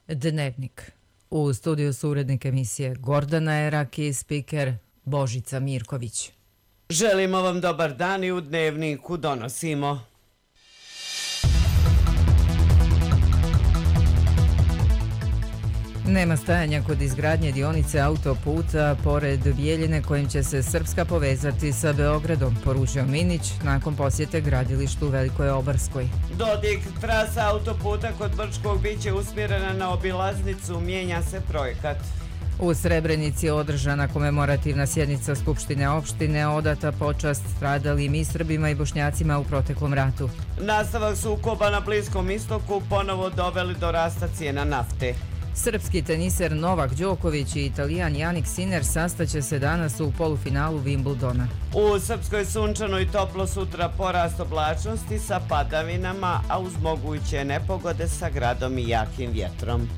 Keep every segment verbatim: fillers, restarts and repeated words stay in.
Dnevnik. U studiju su urednik emisije Gordana Erak i spiker Božica Mirković. Želimo vam dobar dan i u Dnevniku donosimo. Nema stajanja kod izgradnje dionice autoputa pored Bjeljine kojim će se Srpska povezati sa Beogradom, poručio Minić nakon posjete gradilištu u Velikoj Obarskoj. Dodik trasa autoputa kod Brčkog biće usmjerena na obilaznicu, mijenja se projekat. U Srebrenici je održana komemorativna sjednica Skupštine opštine, odata počast stradalim i Srbima i Bošnjacima u proteklom ratu. Nastavak sukoba na Bliskom istoku ponovo doveli do rasta cijena nafte. Srpski teniser Novak Đoković i Italijan Jannik Sinner sastaće se danas u polufinalu Wimbledona. U Srpskoj sunčano i toplo sutra porast oblačnosti sa padavinama, a uz moguće nepogode sa gradom i jakim vjetrom.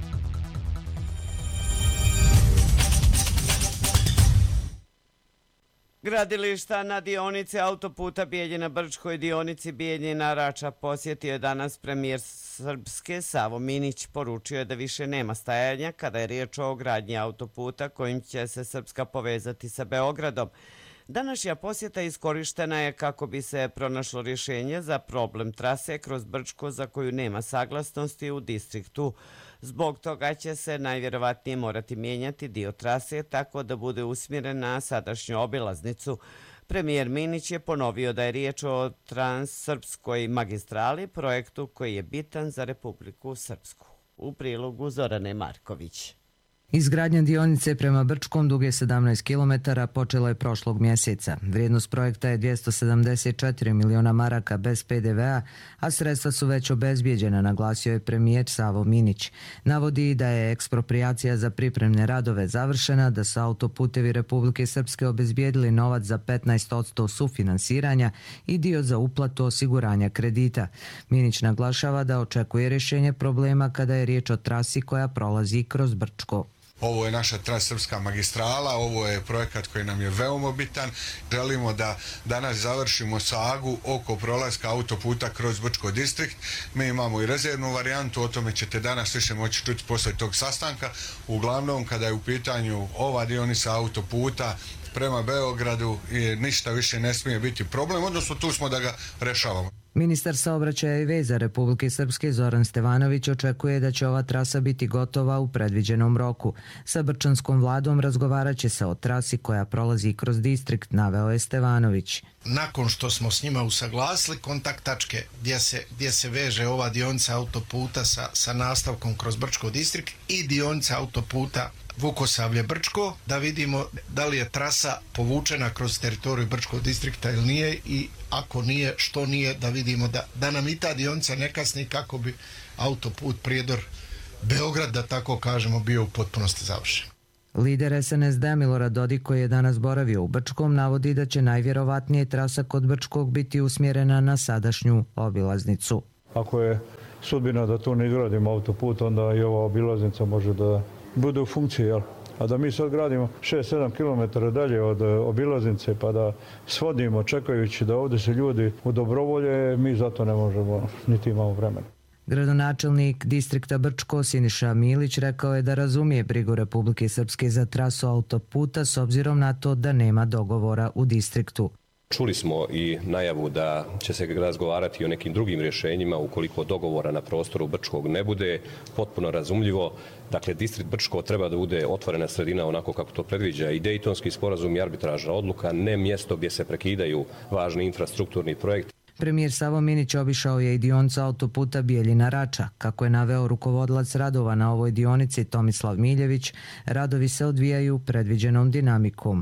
Gradilišta na dionici autoputa Bijeljina-Brčko i dionici Bijeljina-Rača posjetio je danas premijer Srpske Savo Minić. Poručio je da više nema stajanja kada je riječ o gradnji autoputa kojim će se Srpska povezati sa Beogradom. Današnja posjeta iskorištena je kako bi se pronašlo rješenje za problem trase kroz Brčko za koju nema saglasnosti u distriktu. Zbog toga će se najvjerovatnije morati mijenjati dio trase tako da bude usmjeren na sadašnju obilaznicu. Premijer Minić je ponovio da je riječ o transsrpskoj magistrali, projektu koji je bitan za Republiku Srpsku. U prilogu Zorane Marković. Izgradnja dionice prema Brčkom duge sedamnaest kilometara počela je prošlog mjeseca. Vrijednost projekta je dvjesto sedamdeset četiri miliona maraka bez pe de ve a, a sredstva su već obezbijeđena, naglasio je premijer Savo Minić. Navodi da je eksproprijacija za pripremne radove završena, da su autoputevi Republike Srpske obezbijedili novac za petnaest posto sufinansiranja i dio za uplatu osiguranja kredita. Minić naglašava da očekuje rješenje problema kada je riječ o trasi koja prolazi kroz Brčko. Ovo je naša transsrpska magistrala, ovo je projekat koji nam je veoma bitan. Želimo da danas završimo sagu oko prolaska autoputa kroz Brčko distrikt. Mi imamo i rezervnu varijantu, o tome ćete danas više moći čuti poslije tog sastanka. Uglavnom, kada je u pitanju ova dionica autoputa prema Beogradu, ništa više ne smije biti problem, odnosno tu smo da ga rešavamo. Ministar saobraćaja i veza Republike Srpske Zoran Stevanović očekuje da će ova trasa biti gotova u predviđenom roku. Sa brčanskom vladom razgovarat će se o trasi koja prolazi kroz distrikt, naveo je Stevanović. Nakon što smo s njima usaglasili kontakt tačke gdje se, gdje se veže ova dionica autoputa sa, sa nastavkom kroz Brčko distrikt i dionica autoputa Vukosavlje-Brčko, da vidimo da li je trasa povučena kroz teritoriju Brčkog distrikta ili nije i ako nije, što nije, da vidimo da, da nam i ta dionica ne kasni kako bi autoput Prijedor Beograd, da tako kažemo, bio u potpunosti završen. Lider es en es de Milorad Dodik, koji je danas boravio u Brčkom, navodi da će najvjerovatnije trasa kod Brčkog biti usmjerena na sadašnju obilaznicu. Ako je sudbina da tu ne izgradimo autoput, onda i ova obilaznica može da bude u funkciji, jel? A da mi sad gradimo šest sedam kilometara dalje od obilaznice pa da svodimo čekajući da ovdje se ljudi u dobrovolje, mi zato ne možemo, niti imamo vremena. Gradonačelnik distrikta Brčko Siniša Milić rekao je da razumije brigu Republike Srpske za trasu autoputa s obzirom na to da nema dogovora u distriktu. Čuli smo i najavu da će se razgovarati o nekim drugim rješenjima ukoliko dogovora na prostoru Brčkog ne bude, potpuno razumljivo. Dakle, distrikt Brčko treba da bude otvorena sredina onako kako to predviđa i Dejtonski sporazum i arbitražna odluka, ne mjesto gdje se prekidaju važni infrastrukturni projekti. Premijer Savo Minić obišao je i dionicu autoputa Bijeljina-Rača. Kako je naveo rukovodilac radova na ovoj dionici Tomislav Miljević, radovi se odvijaju predviđenom dinamikom.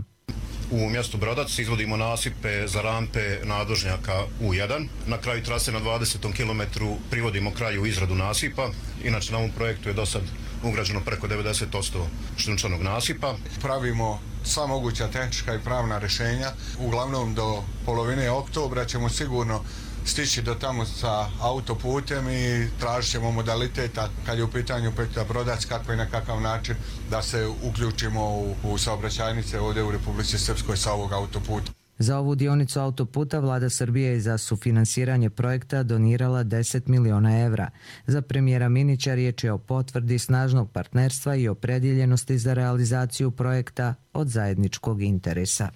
U mjestu Bradac izvodimo nasipe za rampe nadvožnjaka U jedan. Na kraju trase na dvadesetom kilometru privodimo kraju izradu nasipa. Inače na ovom projektu je do sad ugrađeno preko devedeset posto šljunčanog nasipa. Pravimo sva moguća tehnička i pravna rješenja. Uglavnom do polovine oktobra ćemo sigurno stići do tamo sa autoputem i tražit ćemo modaliteta kad je u pitanju projekta Brodac kako i na kakav način da se uključimo u, u saobraćajnice ovdje u Republici Srpskoj sa ovog autoputa. Za ovu dionicu autoputa vlada Srbije je za sufinansiranje projekta donirala deset miliona evra. Za premijera Minića riječ je o potvrdi snažnog partnerstva i opredjeljenosti za realizaciju projekta od zajedničkog interesa.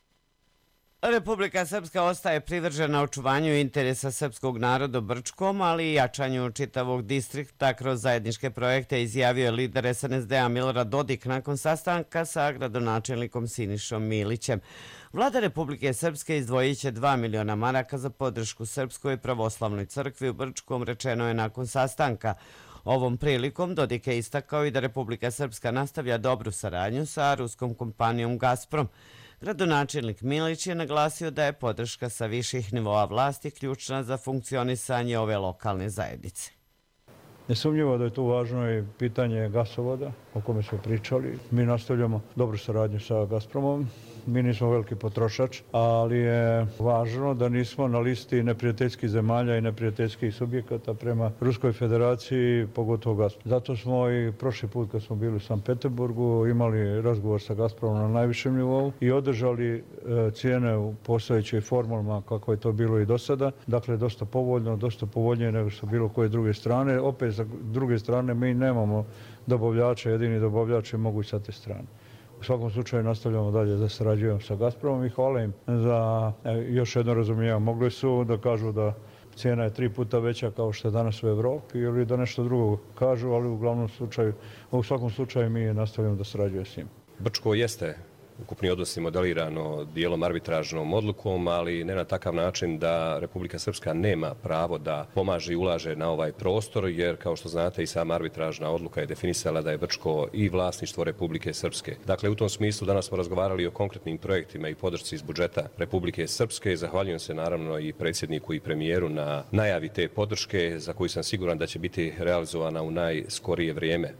Republika Srpska ostaje privržena očuvanju interesa srpskog naroda u Brčkom, ali i jačanju čitavog distrikta kroz zajedničke projekte, izjavio je lider es en es de a Milorad Dodik nakon sastanka sa gradonačelnikom Sinišom Milićem. Vlada Republike Srpske izdvojit će dva miliona maraka za podršku Srpskoj pravoslavnoj crkvi u Brčkom, rečeno je nakon sastanka. Ovom prilikom Dodik je istakao i da Republika Srpska nastavlja dobru saradnju sa ruskom kompanijom Gazprom. Gradonačelnik Milić je naglasio da je podrška sa viših nivoa vlasti ključna za funkcionisanje ove lokalne zajednice. Nesumnjivo da je tu važno i pitanje gasovoda o kome smo pričali. Mi nastavljamo dobru saradnju sa Gazpromom. Mi nismo veliki potrošač, ali je važno da nismo na listi neprijateljskih zemalja i neprijateljskih subjekata prema Ruskoj federaciji, pogotovo Gazprom. Zato smo i prošli put kad smo bili u Sankt Peterburgu imali razgovor sa Gazpromom na najvišem nivou i održali cijene u postojećoj formulama kako je to bilo i do sada. Dakle, dosta povoljno, dosta povoljnije nego što bilo koje druge strane. Opet, sa druge strane, mi nemamo dobavljača, jedini dobavljač je moguć sa te strane. U svakom slučaju nastavljamo dalje da sarađujemo sa Gazpromom i hvala im za još jedno razumijevanje. Mogli su da kažu da cijena je tri puta veća kao što je danas u Evropi ili da nešto drugo kažu, ali u glavnom slučaju, u svakom slučaju mi nastavljamo da sarađujemo s njim. Brčko jeste ukupni odnosi modelirano dijelom arbitražnom odlukom, ali ne na takav način da Republika Srpska nema pravo da pomaže i ulaže na ovaj prostor, jer kao što znate i sama arbitražna odluka je definisala da je Brčko i vlasništvo Republike Srpske. Dakle, u tom smislu danas smo razgovarali o konkretnim projektima i podršci iz budžeta Republike Srpske. Zahvaljujem se naravno i predsjedniku i premijeru na najavi te podrške za koju sam siguran da će biti realizovana u najskorije vrijeme.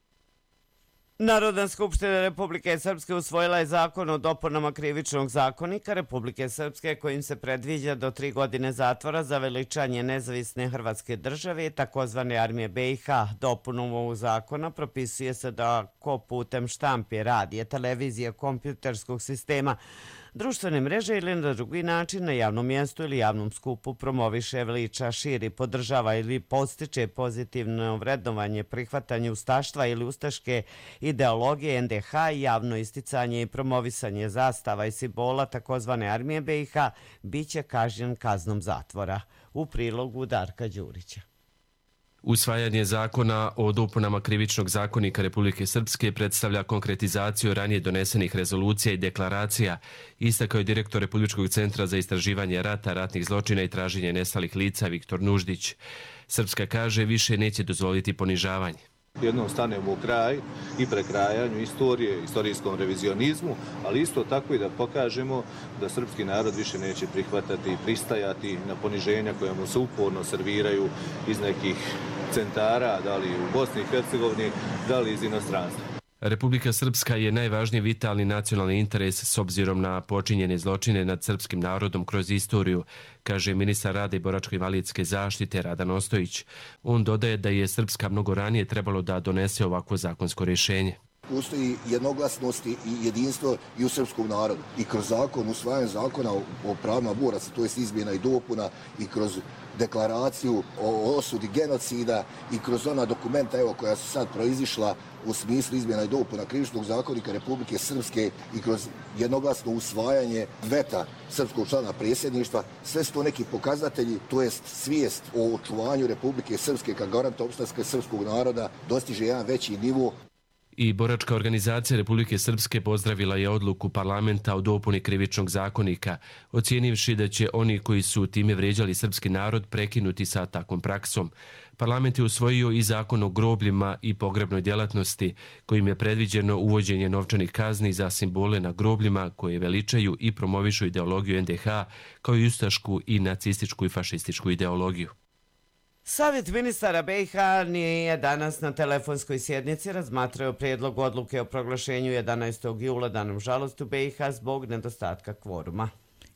Narodna skupština Republike Srpske usvojila je zakon o dopunama Krivičnog zakonika Republike Srpske kojim se predviđa do tri godine zatvora za veličanje nezavisne Hrvatske države, takozvane armije be i ha. Dopunom ovog zakona propisuje se da ko putem štampe, radija, televizije, kompjuterskog sistema, društvene mreže ili na drugi način na javnom mjestu ili javnom skupu promoviše, veliča, širi, podržava ili podstiče pozitivno vrednovanje, prihvatanje ustaštva ili ustaške ideologije en de ha i javno isticanje i promovisanje zastava i simbola takozvane armije be i ha biće kažnjen kaznom zatvora. U prilogu Darka Đurića. Usvajanje zakona o dopunama Krivičnog zakonika Republike Srpske predstavlja konkretizaciju ranije donesenih rezolucija i deklaracija, istakao je direktor Republičkog centra za istraživanje rata, ratnih zločina i traženje nestalih lica Viktor Nuždić. Srpska kaže više neće dozvoliti ponižavanje. Jednom stanemo u kraj i prekrajanju istorije, istorijskom revizionizmu, ali isto tako i da pokažemo da srpski narod više neće prihvatati i pristajati na poniženja koja mu se uporno serviraju iz nekih centara, da li u Bosni i Hercegovini, da li iz inostranstva. Republika Srpska je najvažniji vitalni nacionalni interes s obzirom na počinjene zločine nad srpskim narodom kroz istoriju, kaže ministar rada i boračko-invalidske zaštite Radan Ostojić. On dodaje da je Srpska mnogo ranije trebalo da donese ovakvo zakonsko rješenje. Postoji jednoglasnost i jedinstvo i u srpskom narodu. I kroz zakon, usvajanje zakona o pravima boraca, to je izmjena i dopuna, i kroz deklaraciju o osudi genocida i kroz ona dokumenta evo, koja su sad proizišla u smislu izmjena i dopuna Krivičnog zakonika Republike Srpske i kroz jednoglasno usvajanje veta srpskog člana predsjedništva, sve su to neki pokazatelji, to jest svijest o očuvanju Republike Srpske kao garanta opstanka srpskog naroda dostiže jedan veći nivo. I boračka organizacija Republike Srpske pozdravila je odluku parlamenta o dopuni Krivičnog zakonika, ocijenivši da će oni koji su time vrijeđali srpski narod prekinuti sa takvom praksom. Parlament je usvojio i zakon o grobljima i pogrebnoj djelatnosti, kojim je predviđeno uvođenje novčanih kazni za simbole na grobljima koje veličaju i promovišu ideologiju en de ha, kao i ustašku i nacističku i fašističku ideologiju. Savjet ministara be i ha nije danas na telefonskoj sjednici razmatrao prijedlog odluke o proglašenju jedanaestog jula danom žalosti u be i ha zbog nedostatka kvoruma.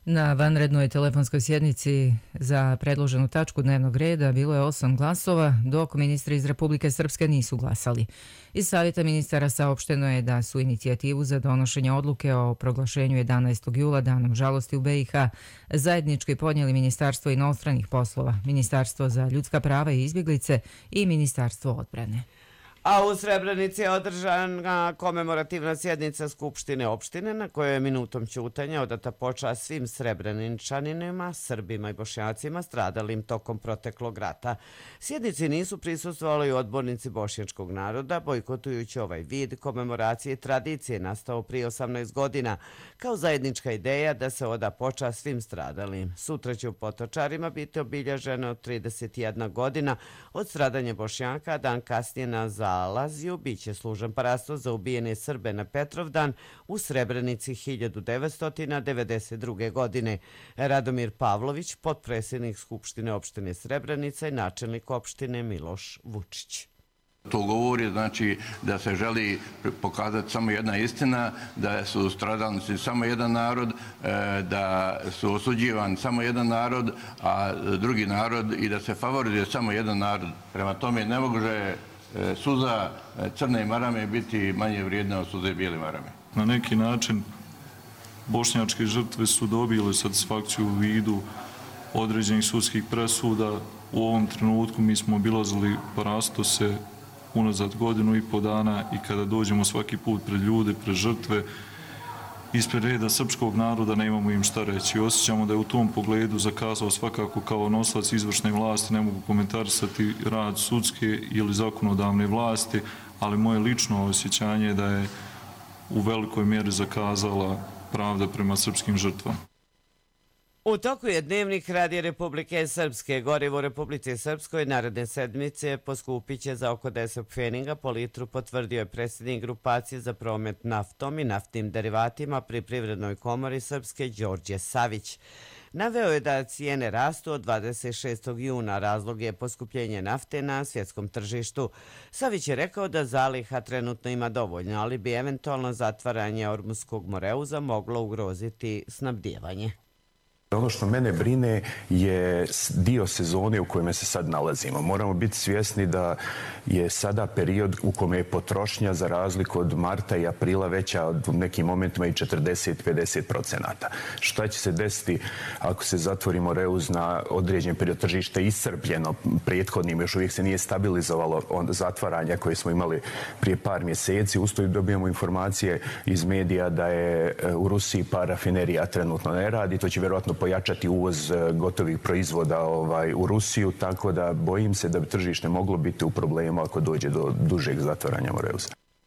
Na vanrednoj telefonskoj sjednici za predloženu tačku dnevnog reda bilo je osam glasova, dok ministri iz Republike Srpske nisu glasali. Iz Savjeta ministara saopšteno je da su inicijativu za donošenje odluke o proglašenju jedanaestog jula danom žalosti u B i H zajednički podnijeli Ministarstvo inostranih poslova, Ministarstvo za ljudska prava i izbjeglice i Ministarstvo odbrane. A u Srebrenici je održana komemorativna sjednica Skupštine opštine na kojoj je minutom ćutanja odata počast svim Srebreničanima, Srbima i Bošnjacima stradalim tokom proteklog rata. Sjednici nisu prisustvovali odbornici bošnjačkog naroda, bojkotujući ovaj vid komemoracije i tradicije nastao prije osamnaest godina kao zajednička ideja da se oda počast svim stradalim. Sutra će u Potočarima biti obilježeno trideset jedna godina od stradanja Bošnjaka, a dan kasnije na Zalaziju biće služen parasto za ubijene Srbe na Petrovdan u Srebrenici hiljadu devetsto devedeset druge. godine. Radomir Pavlović, potpredsjednik Skupštine opštine Srebrenica i načelnik opštine Miloš Vučić. To govori znači da se želi pokazati samo jedna istina, da su stradalnici samo jedan narod, da su osuđivani samo jedan narod, a drugi narod i da se favorizuje samo jedan narod. Prema tome ne može suza crne marame biti manje vrijedna od suze bijele marame. Na neki način bošnjačke žrtve su dobile satisfakciju u vidu određenih sudskih presuda. U ovom trenutku mi smo obilazili parastose unazad godinu i po dana i kada dođemo svaki put pred ljude, pred žrtve, ispred reda srpskog naroda ne imamo im šta reći. Osjećamo da je u tom pogledu zakazao svakako kao nosilac izvršne vlasti, ne mogu komentarisati rad sudske ili zakonodavne vlasti, ali moje lično osjećanje je da je u velikoj mjeri zakazala pravda prema srpskim žrtvama. U toku je dnevnik Radija Republike Srpske. Gorivo u Republici Srpskoj naredne sedmice poskupit će za oko deset pfeninga po litru, potvrdio je predsjednik grupacije za promet naftom i naftnim derivatima pri Privrednoj komori Srpske Đorđe Savić. Naveo je da cijene rastu od dvadeset šestog juna. Razlog je poskupljenje nafte na svjetskom tržištu. Savić je rekao da zaliha trenutno ima dovoljno, ali bi eventualno zatvaranje Ormuskog moreuza moglo ugroziti snabdijevanje. Ono što mene brine je dio sezone u kojem se sad nalazimo. Moramo biti svjesni da je sada period u kome je potrošnja za razliku od marta i aprila veća od u nekim momentima i četrdeset do pedeset procenata. Šta će se desiti ako se zatvori moreuz na određen period, tržišta iscrpljeno prethodnim, još uvijek se nije stabilizovalo zatvaranja koje smo imali prije par mjeseci. Usto dobijemo informacije iz medija da je u Rusiji par rafinerija trenutno ne radi. To će vjerojatno pojačati uvoz gotovih proizvoda ovaj, u Rusiju, tako da bojim se da bi tržište moglo biti u problemu ako dođe do dužeg zatvaranja moreuza.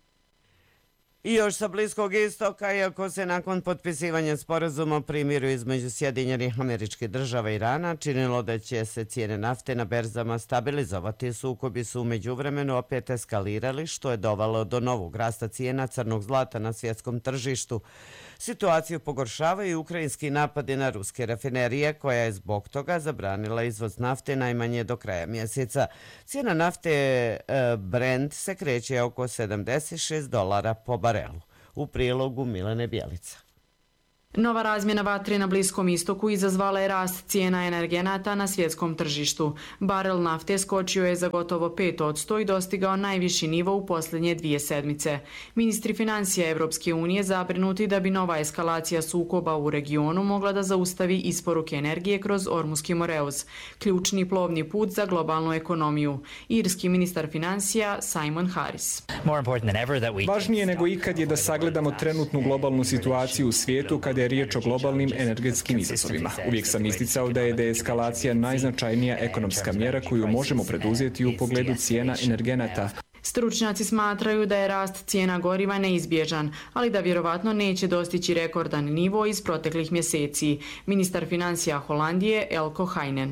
I još sa Bliskog istoka, iako se nakon potpisivanja sporazuma o primiru između Sjedinjenih Američkih Država i Irana činilo da će se cijene nafte na berzama stabilizovati, sukobi su u međuvremenu opet eskalirali, što je dovelo do novog rasta cijena crnog zlata na svjetskom tržištu. Situaciju pogoršavaju i ukrajinski napadi na ruske rafinerije, koja je zbog toga zabranila izvoz nafte najmanje do kraja mjeseca. Cijena nafte Brent se kreće oko sedamdeset šest dolara po barelu. U prilogu Milene Bjelica. Nova razmjena vatre na Bliskom istoku izazvala je rast cijena energenata na svjetskom tržištu. Barel nafte skočio je za gotovo pet posto i dostigao najviši nivo u posljednje dvije sedmice. Ministri financija Evropske unije zabrinuti da bi nova eskalacija sukoba u regionu mogla da zaustavi isporuke energije kroz Ormuski moreuz, ključni plovni put za globalnu ekonomiju. Irski ministar financija Simon Harris. Važnije nego ikad je da sagledamo trenutnu globalnu situaciju u svijetu kada je riječ o globalnim energetskim izazovima. Uvijek sam isticao da je deeskalacija najznačajnija ekonomska mjera koju možemo preduzeti u pogledu cijena energenata. Stručnjaci smatraju da je rast cijena goriva neizbježan, ali da vjerovatno neće dostići rekordan nivo iz proteklih mjeseci. Ministar financija Holandije Elko Heinen.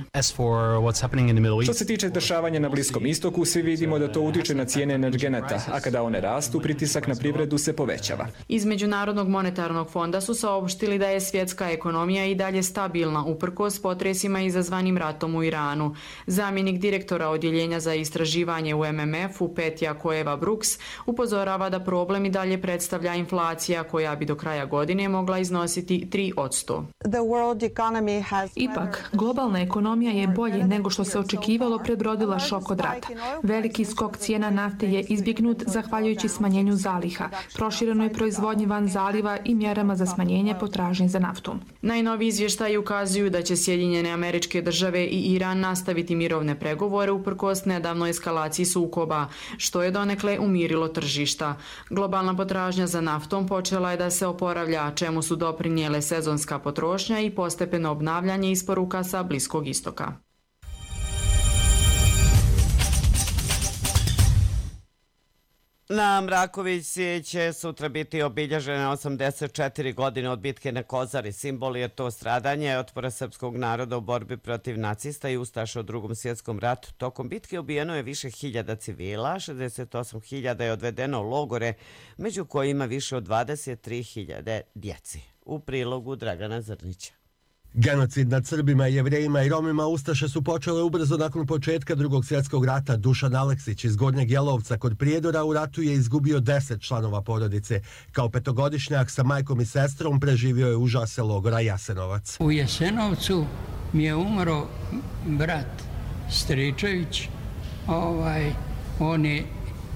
Što se tiče dešavanja na Bliskom istoku, svi vidimo da to utiče na cijene energenata, a kada one rastu, pritisak na privredu se povećava. Iz Međunarodnog monetarnog fonda su saopštili da je svjetska ekonomija i dalje stabilna uprkos potresima izazvanim ratom u Iranu. Zamjenik direktora odjeljenja za istraživanje u M M F-u Petja stručnjak Eva Brooks upozorava da problem i dalje predstavlja inflacija koja bi do kraja godine mogla iznositi tri posto. Ipak, globalna ekonomija je bolje nego što se očekivalo prebrodila šok od rata. Veliki skok cijena nafte je izbjegnut zahvaljujući smanjenju zaliha, proširenoj proizvodnji van zaliva i mjerama za smanjenje potražnje za naftom. Najnoviji izvještaji ukazuju da će Sjedinjene Američke Države i Iran nastaviti mirovne pregovore uprkos nedavnoj eskalaciji sukoba, što je donekle umirilo tržišta. Globalna potražnja za naftom počela je da se oporavlja, čemu su doprinijele sezonska potrošnja i postepeno obnavljanje isporuka sa Bliskog istoka. Na Mrakovici će sutra biti obilježene osamdeset četiri godine od bitke na Kozari. Simbol je to stradanje otpora srpskog naroda u borbi protiv nacista i ustaša u Drugom svjetskom ratu. Tokom bitke ubijeno je više hiljada civila, šezdeset osam hiljada je odvedeno u logore, među kojima više od dvadeset tri hiljade djeci. U prilogu Dragana Zrnića. Genocid nad Srbima, Jevrejima i Romima ustaše su počele ubrzo nakon početka Drugog svjetskog rata. Dušan Aleksić iz Gornjeg Jelovca kod Prijedora u ratu je izgubio deset članova porodice. Kao petogodišnjak sa majkom i sestrom preživio je užase logora Jasenovac. U Jasenovcu mi je umro brat Stričević. Ovaj, on je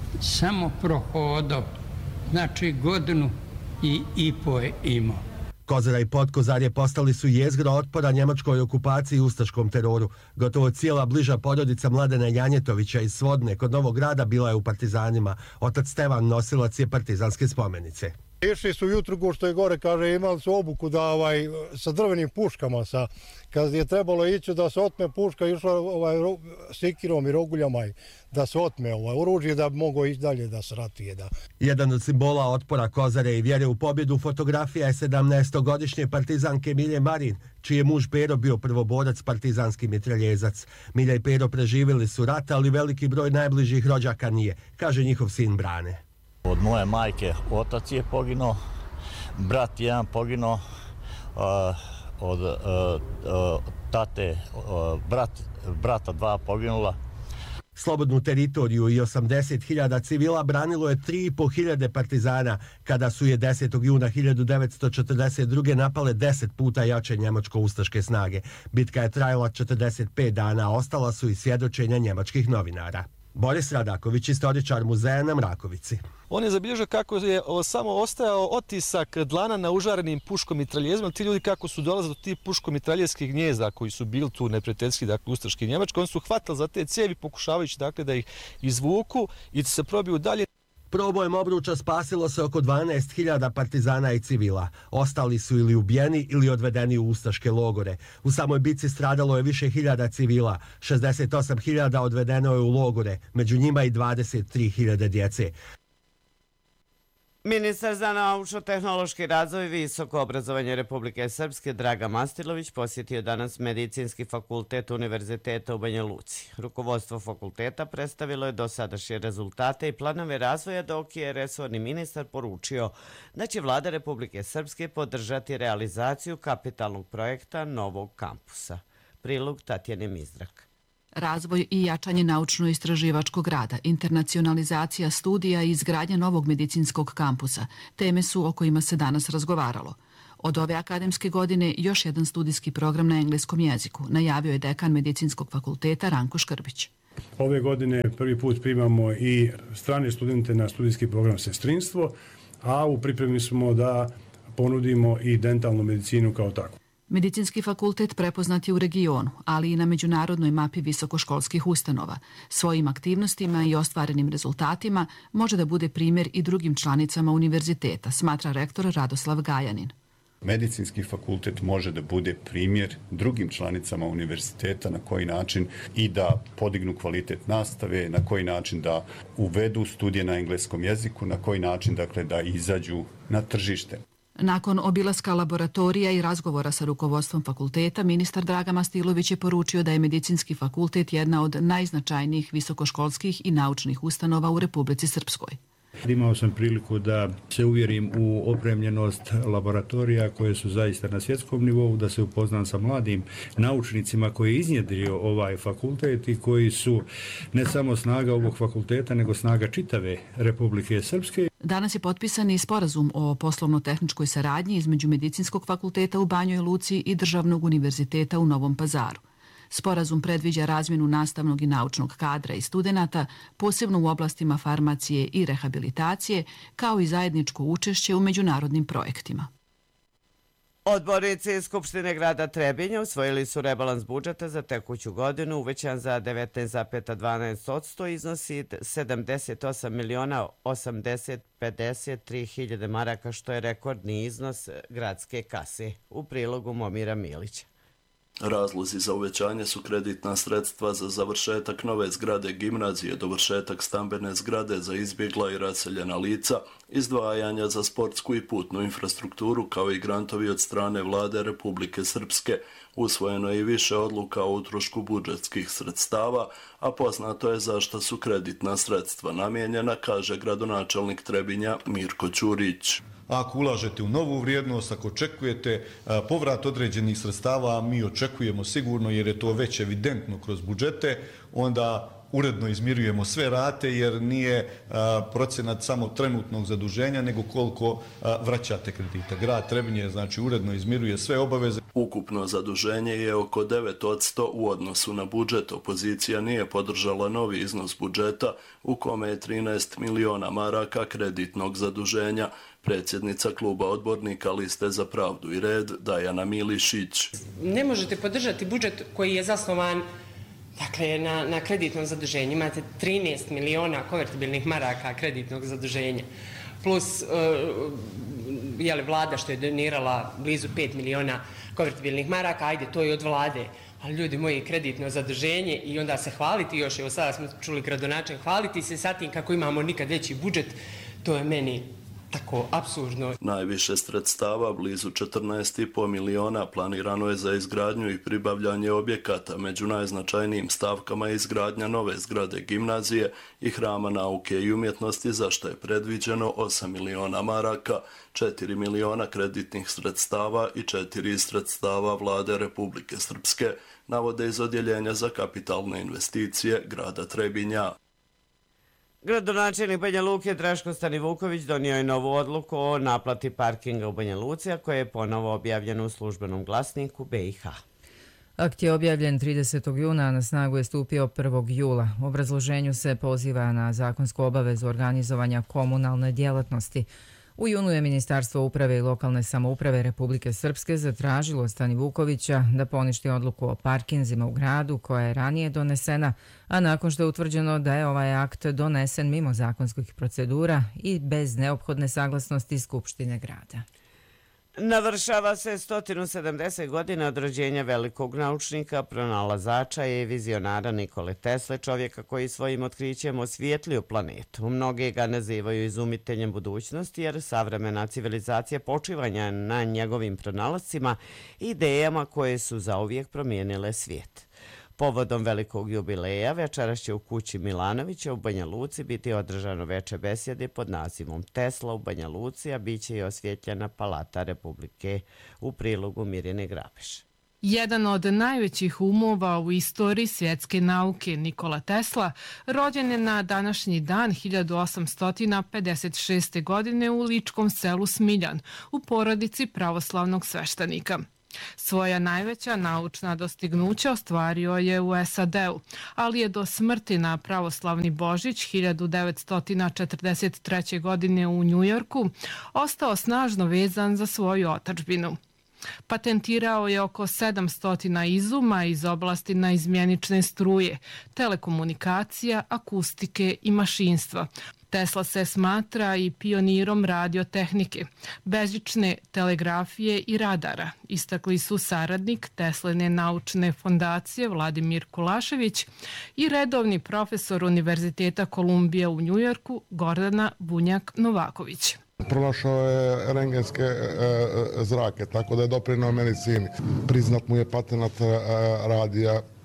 samo prohodao, znači godinu i, i po je imao. Kozara i Potkozarje postali su jezgro otpora njemačkoj okupaciji i ustaškom teroru. Gotovo cijela bliža porodica Mladena Janjetovića iz Svodne kod Novog Grada bila je u partizanima. Otac Stevan nosilac je partizanske spomenice. Išli su jutru, go što je gore, kaže, imali su obuku da, ovaj, sa drvenim puškama. Sa, kad je trebalo ići da se otme puška, išla ovaj, sikirom i roguljama da se otme ovaj, oružje da bi mogao ići dalje da se ratuje. Da. Jedan od simbola otpora Kozare i vjere u pobjedu fotografija je sedamnaestogodišnje partizanke Milje Marin, čiji je muž Pero bio prvoborac, partizanski mitraljezac. Milja i Pero preživjeli su rat, ali veliki broj najbližih rođaka nije, kaže njihov sin Brane. Od moje majke otac je poginuo, brat jedan poginuo, uh, od uh, uh, tate uh, brat, brata dva poginula. Slobodnu teritoriju i osamdeset hiljada civila branilo je tri i po hiljade partizana, kada su je desetog juna hiljadu devetsto četrdeset druge napale deset puta jače njemačko-ustaške snage. Bitka je trajala četrdeset pet dana, a ostala su i svjedočenja njemačkih novinara. Boris Radaković, istoričar muzeja na Mrakovici. On je zabilježio kako je samo ostajao otisak dlana na užarenim puškomitraljezima. Ti ljudi kako su dolazili do tih puškomitraljeskih gnjezda koji su bili tu neprijateljski, dakle ustaški Njemački, oni su hvatali za te cijevi pokušavajući dakle, da ih izvuku i da se probiju dalje. Probojem obruča spasilo se oko dvanaest hiljada partizana i civila. Ostali su ili ubijeni ili odvedeni u ustaške logore. U samoj bitci stradalo je više hiljada civila, šezdeset osam hiljada odvedeno je u logore, među njima i dvadeset tri hiljade djece. Ministar za naučno-tehnološki razvoj i visoko obrazovanje Republike Srpske Dragan Mastilović posjetio danas Medicinski fakultet Univerziteta u Banja Luci. Rukovodstvo fakulteta predstavilo je dosadašnje rezultate i planove razvoja, dok je resorni ministar poručio da će vlada Republike Srpske podržati realizaciju kapitalnog projekta novog kampusa. Prilog Tatjane Mizdrak. Razvoj i jačanje naučno-istraživačkog rada, internacionalizacija studija i izgradnja novog medicinskog kampusa, teme su o kojima se danas razgovaralo. Od ove akademske godine još jedan studijski program na engleskom jeziku, najavio je dekan Medicinskog fakulteta Ranko Škrbić. Ove godine prvi put primamo i strane studente na studijski program sestrinstvo, a u pripremi smo da ponudimo i dentalnu medicinu kao takvu. Medicinski fakultet prepoznat je u regionu, ali i na međunarodnoj mapi visokoškolskih ustanova. Svojim aktivnostima i ostvarenim rezultatima može da bude primjer i drugim članicama univerziteta, smatra rektor Radoslav Gajanin. Medicinski fakultet može da bude primjer drugim članicama univerziteta na koji način i da podignu kvalitet nastave, na koji način da uvedu studije na engleskom jeziku, na koji način dakle, da izađu na tržište. Nakon obilaska laboratorija i razgovora sa rukovodstvom fakulteta, ministar Dragan Mastilović je poručio da je Medicinski fakultet jedna od najznačajnijih visokoškolskih i naučnih ustanova u Republici Srpskoj. Imao sam priliku da se uvjerim u opremljenost laboratorija koje su zaista na svjetskom nivou, da se upoznam sa mladim naučnicima koji je iznjedrio ovaj fakultet i koji su ne samo snaga ovog fakulteta, nego snaga čitave Republike Srpske. Danas je potpisan i sporazum o poslovno-tehničkoj saradnji između Medicinskog fakulteta u Banjoj Luci i Državnog univerziteta u Novom Pazaru. Sporazum predviđa razmjenu nastavnog i naučnog kadra i studenata, posebno u oblastima farmacije i rehabilitacije, kao i zajedničko učešće u međunarodnim projektima. Odbornici Skupštine grada Trebinja usvojili su rebalans budžeta za tekuću godinu uvećan za devetnaest zarez dvanaest posto, iznosi sedamdeset osam miliona osamdeset pedeset tri hiljade maraka, što je rekordni iznos gradske kase. U prilogu Momira Milića. Razlozi za uvećanje su kreditna sredstva za završetak nove zgrade gimnazije, dovršetak stambene zgrade za izbjegla i raseljena lica, izdvajanja za sportsku i putnu infrastrukturu, kao i grantovi od strane vlade Republike Srpske. Usvojeno je i više odluka o utrošku budžetskih sredstava, a poznato je zašto su kreditna sredstva namijenjena, kaže gradonačelnik Trebinja Mirko Ćurić. Ako ulažete u novu vrijednost, ako očekujete povrat određenih sredstava, a mi očekujemo sigurno jer je to već evidentno kroz budžete, onda uredno izmirujemo sve rate jer nije procenat samo trenutnog zaduženja, nego koliko vraćate kredita. Grad Trebinje znači uredno izmiruje sve obaveze. Ukupno zaduženje je oko devet posto u odnosu na budžet. Opozicija nije podržala novi iznos budžeta u kome je trinaest miliona maraka kreditnog zaduženja. Predsjednica kluba odbornika Liste za pravdu i red Dajana Milišić. Ne možete podržati budžet koji je zasnovan dakle, na, na kreditnom zaduženju. Imate trinaest miliona konvertibilnih maraka kreditnog zaduženja. Plus uh, je vlada što je donirala blizu pet miliona konvertibilnih maraka, ajde, to je od vlade. Ali ljudi moji, kreditno zaduženje i onda se hvaliti još, evo sada smo čuli gradonačelnik, hvaliti se sa tim kako imamo nikad veći budžet, to je meni tako apsurdno. Najviše sredstava, blizu četrnaest i po miliona, planirano je za izgradnju i pribavljanje objekata. Među najznačajnijim stavkama je izgradnja nove zgrade gimnazije i hrama nauke i umjetnosti, za što je predviđeno osam miliona maraka, četiri miliona kreditnih sredstava i četiri iz sredstava vlade Republike Srpske, navode iz odjeljenja za kapitalne investicije grada Trebinja. Gradonačelnik Banja Luke Draško Stanivuković donio je novu odluku o naplati parkinga u Banja Luci, a koja je ponovo objavljena u službenom glasniku B i H. Akt je objavljen tridesetog juna, a na snagu je stupio prvog jula. U obrazloženju se poziva na zakonsku obavezu organizovanja komunalne djelatnosti. U junu je Ministarstvo uprave i lokalne samouprave Republike Srpske zatražilo od Stanivukovića da poništi odluku o parkinzima u gradu koja je ranije donesena, a nakon što je utvrđeno da je ovaj akt donesen mimo zakonskih procedura i bez neophodne saglasnosti Skupštine grada. Navršava se sto sedamdeset godina od rođenja velikog naučnika, pronalazača i vizionara Nikole Tesle, čovjeka koji svojim otkrićem osvijetlio planetu. Mnogi ga nazivaju izumiteljem budućnosti jer savremena civilizacija počivanja na njegovim pronalascima i idejama koje su zauvijek promijenile svijet. Povodom velikog jubileja večeras će u kući Milanovića u Banja Luci biti održano veče besjede pod nazivom Tesla u Banja Luci, a bit će i osvjetljena Palata Republike, u prilogu Mirjane Grabeš. Jedan od najvećih umova u istoriji svjetske nauke, Nikola Tesla, rođen je na današnji dan hiljadu osamsto pedeset šeste. godine u ličkom selu Smiljan, u porodici pravoslavnog sveštenika. Svoja najveća naučna dostignuća ostvario je u S A D-u, ali je do smrti na pravoslavni Božić hiljadu devetsto četrdeset treće. godine u Njujorku ostao snažno vezan za svoju otadžbinu. Patentirao je oko sedamsto izuma iz oblasti naizmjenične struje, telekomunikacija, akustike i mašinstva. Tesla se smatra i pionirom radiotehnike, bežične telegrafije i radara, istakli su saradnik Teslene naučne fondacije Vladimir Kulašević i redovni profesor Univerziteta Kolumbija u Njujorku Gordana Bunjak-Novaković. Pronašao je rengenske zrake, tako da je doprinao medicini. Priznat mu je patenat radija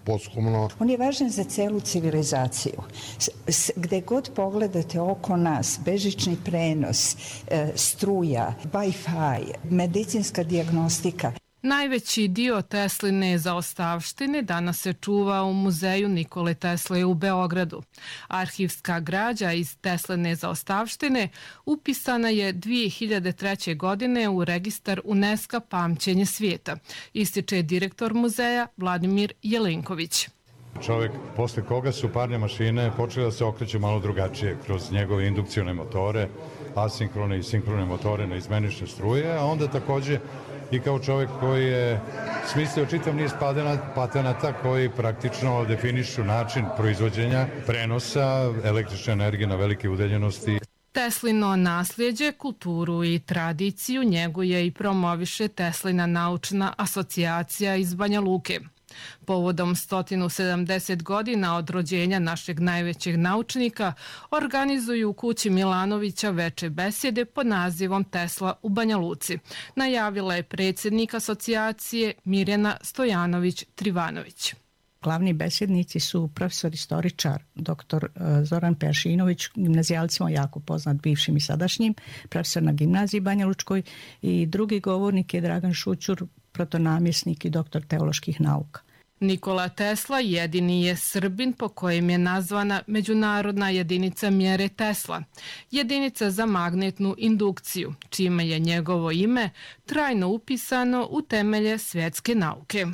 posthumno. On je važan za celu civilizaciju. S, gde god pogledate oko nas, bežični prenos, e, struja, Wi-Fi, medicinska dijagnostika. Najveći dio Tesline zaostavštine danas se čuva u muzeju Nikole Tesle u Beogradu. Arhivska građa iz Tesline zaostavštine upisana je dvije hiljade treće. godine u registar UNESCO Pamćenje svijeta, ističe direktor muzeja Vladimir Jelenković. Čovjek posle koga su parne mašine počele da se okreću malo drugačije kroz njegove indukcione motore, asinkrone i sinkrone motore na izmenične struje, a onda takođe i kao čovjek koji je smislio čitav niz patenata koji praktično definišu način proizvođenja, prenosa električne energije na velike udaljenosti. Teslino nasljeđe, kulturu i tradiciju njeguje i promoviše Teslina naučna asocijacija iz Banja Luke. Povodom sto sedamdeset godina od rođenja našeg najvećeg naučnika organizuju u kući Milanovića veče besjede pod nazivom Tesla u Banja Luci. Najavila je predsjednik asocijacije Mirjana Stojanović-Trivanović. Glavni besjednici su profesor istoričar doktor Zoran Peršinović, gimnazijalcima jako poznat bivšim i sadašnjim, profesor na gimnaziji Banja Lučkoj, i drugi govornik je Dragan Šućur, protonamjesnik i doktor teoloških nauka. Nikola Tesla jedini je Srbin po kojem je nazvana međunarodna jedinica mjere Tesla, jedinica za magnetnu indukciju, čime je njegovo ime trajno upisano u temelje svjetske nauke.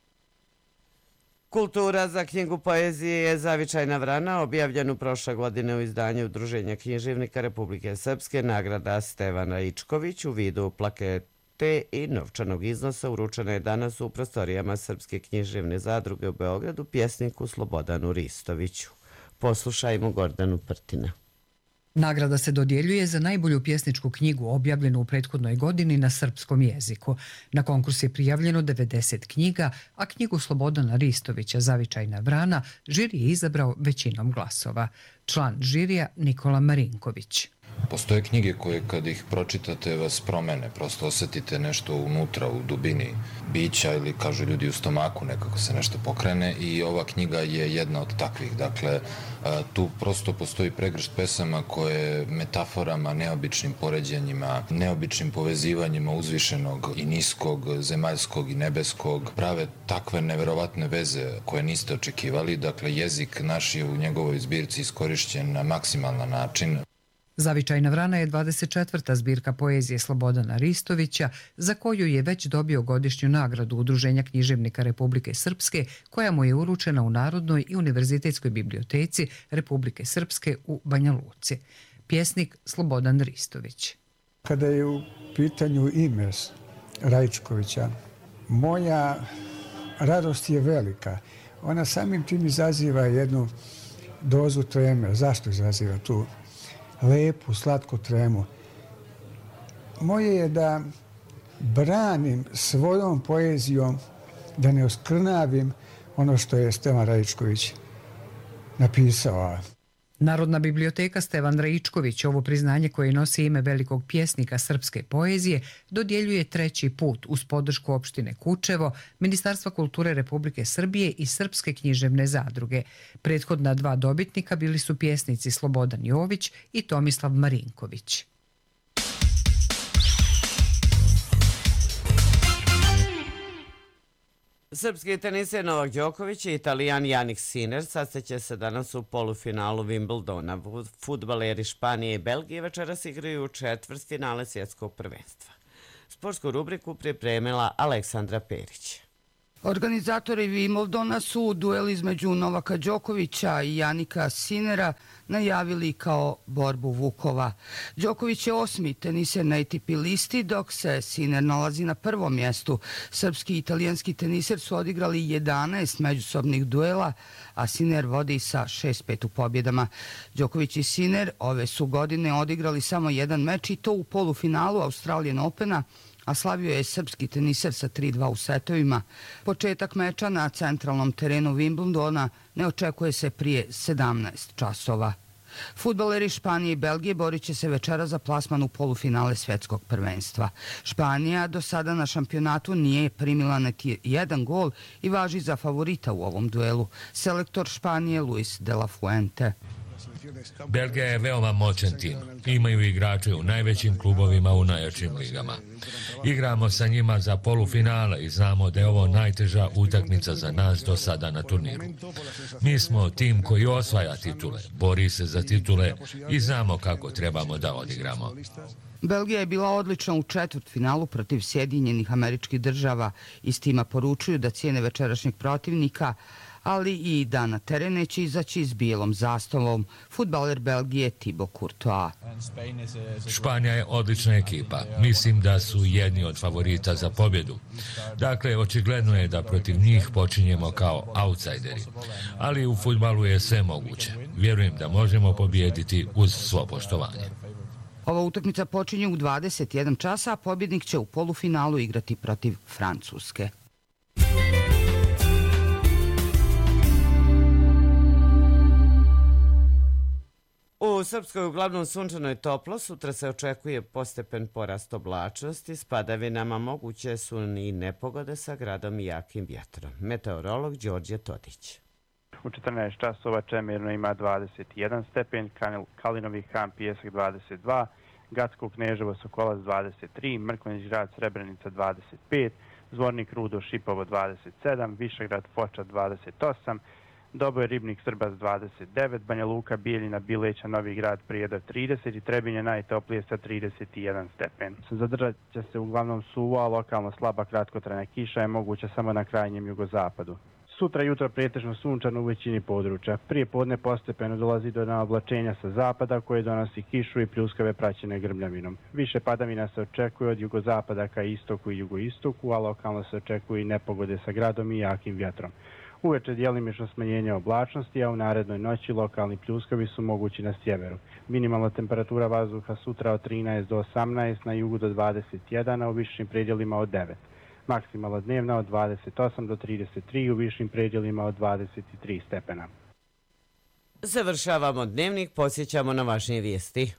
Kultura za knjigu poezije je Zavičajna vrana, objavljenu prošle godine u izdanju Udruženja književnika Republike Srpske, nagrada Stevan Raičković u vidu plakete i novčanog iznosa uručena je danas u prostorijama Srpske književne zadruge u Beogradu pjesniku Slobodanu Ristoviću. Poslušajmo Gordanu Prtina. Nagrada se dodjeljuje za najbolju pjesničku knjigu objavljenu u prethodnoj godini na srpskom jeziku. Na konkurs je prijavljeno devedeset knjiga, a knjigu Slobodana Ristovića Zavičajna vrana žiri je izabrao većinom glasova. Član žirija Nikola Marinković. Postoje knjige koje kad ih pročitate vas promene, prosto osjetite nešto unutra, u dubini bića ili kažu ljudi u stomaku, nekako se nešto pokrene i ova knjiga je jedna od takvih. Dakle, tu prosto postoji pregršt pesama koje metaforama, neobičnim poređenjima, neobičnim povezivanjima uzvišenog i niskog, zemaljskog i nebeskog prave takve neverovatne veze koje niste očekivali. Dakle, jezik naš je u njegovoj zbirci iskorišćen na maksimalan način. Zavičajna vrana je dvadeset četvrta zbirka poezije Slobodana Ristovića, za koju je već dobio godišnju nagradu Udruženja književnika Republike Srpske, koja mu je uručena u Narodnoj i univerzitetskoj biblioteci Republike Srpske u Banja Luci. Pjesnik Slobodan Ristović. Kada je u pitanju ime Raičkovića, moja radost je velika. Ona samim tim izaziva jednu dozu treme. Zašto izaziva tu lepu, slatku tremu? Moje je da branim svojom poezijom, da ne oskrnavim ono što je Stevan Raičković napisao. Narodna biblioteka Stevan Raičković ovo priznanje koje nosi ime velikog pjesnika srpske poezije dodjeljuje treći put uz podršku opštine Kučevo, Ministarstva kulture Republike Srbije i Srpske književne zadruge. Prethodna dva dobitnika bili su pjesnici Slobodan Jović i Tomislav Marinković. Srpski teniser Novak Đoković i Italijan Jannik Sinner sastaće se danas u polufinalu Wimbledona. Fudbaleri Španije i Belgije večeras igraju u četvrtfinale svjetskog prvenstva. Sportsku rubriku pripremila Aleksandra Perić. Organizatori Wimbledona su duel između Novaka Đokovića i Jannika Sinnera najavili kao borbu vukova. Đoković je osmi teniser na A T P listi, dok se Sinner nalazi na prvom mjestu. Srpski i italijanski teniser su odigrali jedanaest međusobnih duela, a Sinner vodi sa šest pet u pobjedama. Đoković i Sinner ove su godine odigrali samo jedan meč i to u polufinalu Australian Opena, a slavio je srpski teniser sa tri dva u setovima. Početak meča na centralnom terenu Wimbledona ne očekuje se prije sedamnaest časova. Fudbaleri Španije i Belgije borit će se večera za plasman u polufinale svjetskog prvenstva. Španija do sada na šampionatu nije primila niti jedan gol i važi za favorita u ovom duelu. Selektor Španije Luis de la Fuente. Belgija je veoma moćan tim. Imaju igrače u najvećim klubovima u najjačim ligama. Igramo sa njima za polufinale i znamo da je ovo najteža utakmica za nas do sada na turniru. Mi smo tim koji osvaja titule, bori se za titule i znamo kako trebamo da odigramo. Belgija je bila odlična u četvrtfinalu protiv Sjedinjenih Američkih Država. Iz tima poručuju da cijene večerašnjeg protivnika, ali i da na teren neće izaći s bijelom zastavom. Fudbaler Belgije Thibaut Courtois. Španija je odlična ekipa. Mislim da su jedni od favorita za pobjedu. Dakle, očigledno je da protiv njih počinjemo kao outsideri. Ali u fudbalu je sve moguće. Vjerujem da možemo pobijediti uz svo poštovanje. Ova utakmica počinje u dvadeset jedan časa, a pobjednik će u polufinalu igrati protiv Francuske. U Srpskoj uglavnom sunčano je toplo, sutra se očekuje postepen porast oblačnosti, s padavinama moguće su i nepogode sa gradom i jakim vjetrom. Meteorolog Đorđe Todić. U četrnaest časova Čemirno ima dvadeset jedan stepen, Kalinovi Han Pijesak dvadeset dva, Gacko Kneževo Sokolac dvadeset tri, Mrkonjić grad Srebrenica dvadeset pet, Zvornik Rudo Šipovo dvadeset sedam, Višegrad Foča dvadeset osam, Doboj Ribnik Srbac dvadeset devet, Banja Luka Bijeljina Bileća Novi grad Prijedor trideset i Trebinje najtoplije sa trideset jedan stepen. Zadržat će se uglavnom suvo, a lokalno slaba kratkotrajna kiša je moguća samo na krajnjem jugozapadu. Sutra jutro pretežno sunčano u većini područja. Prije podne postepeno dolazi do naoblačenja sa zapada koje donosi kišu i pljuskave praćene grmljavinom. Više padavina se očekuje od jugozapada ka istoku i jugoistoku, a lokalno se očekuje i nepogode sa gradom i jakim vjetrom. Uveče djelimično smanjenje oblačnosti, a u narednoj noći lokalni pljuskavi su mogući na sjeveru. Minimalna temperatura vazduha sutra od trinaest do osamnaest, na jugu do dvadeset jedan, a u višim predjelima od devet. Maksimalna dnevna od dvadeset osam do trideset tri, u višim predjelima od dvadeset tri stepena. Završavamo dnevnik, podsjećamo na važnije vijesti.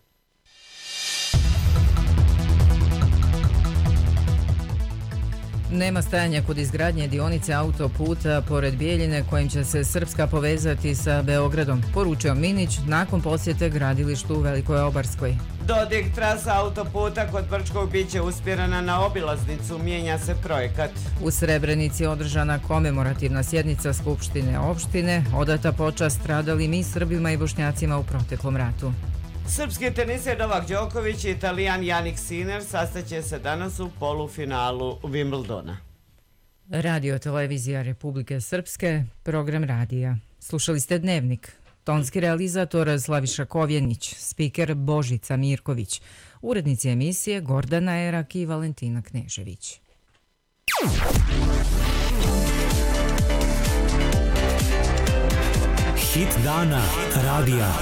Nema stajanja kod izgradnje dionice autoputa pored Bijeljine kojim će se Srpska povezati sa Beogradom, poručio Minić nakon posjete gradilištu u Velikoj Obarskoj. Dodik trasa autoputa kod Brčkog biće usmjerena na obilaznicu, mijenja se projekat. U Srebrenici je održana komemorativna sjednica Skupštine opštine, odata počast stradalim i Srbima i Bošnjacima u proteklom ratu. Srpski teniser Novak Đoković i Italijan Jannik Sinner sastaće se danas u polufinalu Wimbledona. Radio televizija Republike Srpske, program radija. Slušali ste Dnevnik. Tonski realizator Slaviša Kovjenić, spiker Božica Mirković, urednici emisije Gordana Erak i Valentina Knežević. Hit dana radija.